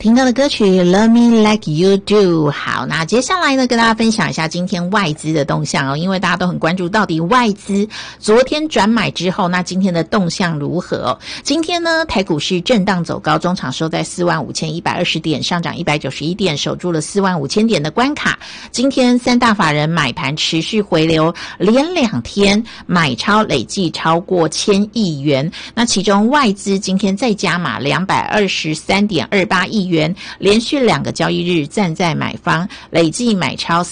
听到的歌曲 Love Me Like You Do。 好，那接下来呢跟大家分享一下今天外资的动向因为大家都很关注到底外资昨天转买之后那今天的动向如何今天呢台股是震荡走高，中场收在 45,120 点，上涨191点，守住了 45,000 点的关卡。今天三大法人买盘持续回流，连2天买超累计超过1000亿元，那其中外资今天再加码 223.28 亿元，连续2个交易日站在买方，累计买超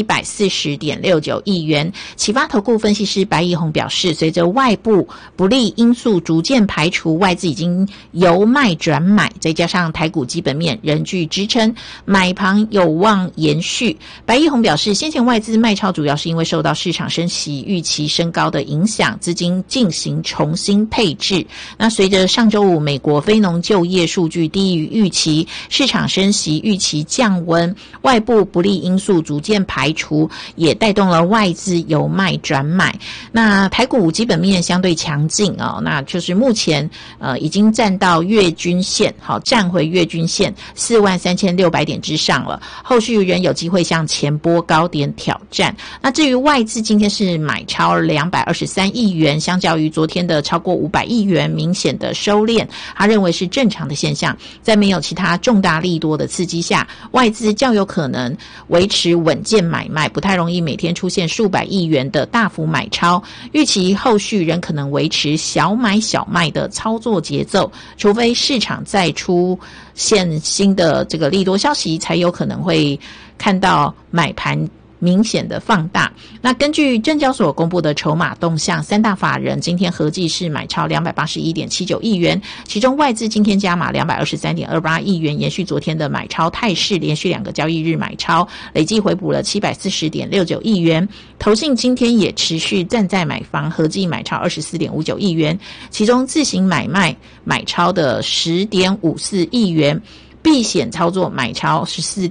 740.69 亿元。启发投顾分析师白义宏表示，随着外部不利因素逐渐排除，外资已经由卖转买，再加上台股基本面仍具支撑，买盘有望延续。白义宏表示，先前外资卖超主要是因为受到市场升息预期升高的影响，资金进行重新配置。那随着上周五美国非农就业数据低于预期，市场升息预期降温，外部不利因素逐渐排除，也带动了外资由卖转买。那台股基本面相对强劲那就是目前已经站到月均线，站回月均线 43,600 点之上了，后续仍有机会向前波高点挑战。那至于外资今天是买超223亿元，相较于昨天的超过500亿元明显的收敛，他认为是正常的现象，在没有其他重大利多的刺激下，外资较有可能维持稳健买卖，不太容易每天出现数百亿元的大幅买超，预期后续仍可能维持小买小卖的操作节奏，除非市场再出现新的这个利多消息，才有可能会看到买盘明显的放大。那根据证交所公布的筹码动向，三大法人今天合计是买超 281.79 亿元，其中外资今天加码 223.28 亿元，延续昨天的买超态势，连续2个交易日买超，累计回补了 740.69 亿元。投信今天也持续站在买方，合计买超 24.59 亿元，其中自行买卖买超的 10.54 亿元，避险操作买超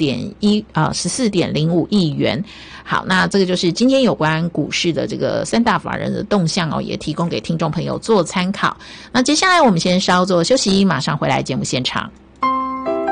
14.05 亿元。好，那这个就是今天有关股市的这个三大法人的动向也提供给听众朋友做参考。那接下来我们先稍作休息，马上回来节目现场。